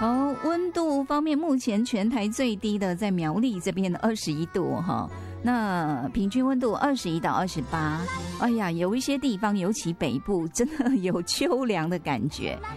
好，温度方面，目前全台最低的在苗栗这边的21度哈，那平均温度21到28。哎呀，有一些地方，尤其北部，真的有秋凉的感觉。